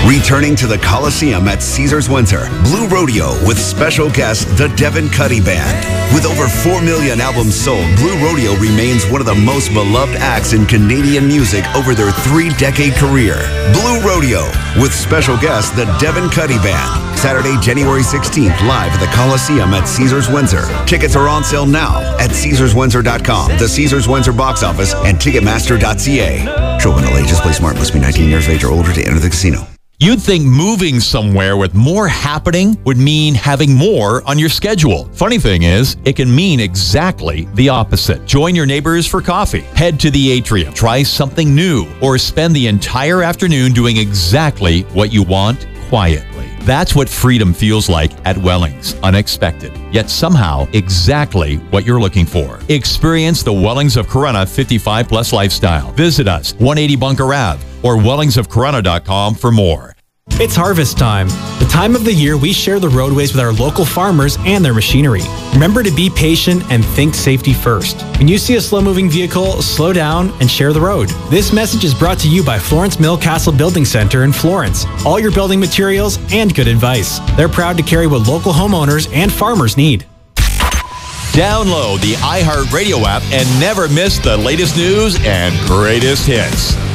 Returning to the Coliseum at Caesars Windsor, Blue Rodeo with special guest, the Devin Cuddy Band. With over 4 million albums sold, Blue Rodeo remains one of the most beloved acts in Canadian music over their 3-decade career. Blue Rodeo with special guest, the Devin Cuddy Band. Saturday, January 16th, live at the Coliseum at Caesars Windsor. Tickets are on sale now at CaesarsWindsor.com, the Caesars Windsor box office, and Ticketmaster.ca. Children all ages, play smart, must be 19 years of age or older to enter the casino. You'd think moving somewhere with more happening would mean having more on your schedule. Funny thing is, it can mean exactly the opposite. Join your neighbors for coffee, head to the atrium, try something new, or spend the entire afternoon doing exactly what you want quietly. That's what freedom feels like at Wellings. Unexpected, yet somehow exactly what you're looking for. Experience the Wellings of Corunna 55 plus lifestyle. Visit us, 180 Bunker Ave, or wellingsofcorunna.com for more. It's harvest time, the time of the year we share the roadways with our local farmers and their machinery. Remember to be patient and think safety first. When you see a slow-moving vehicle, slow down and share the road. This message is brought to you by Florence Mill Castle Building Center in Florence. All your building materials and good advice. They're proud to carry what local homeowners and farmers need. Download the iHeartRadio app and never miss the latest news and greatest hits.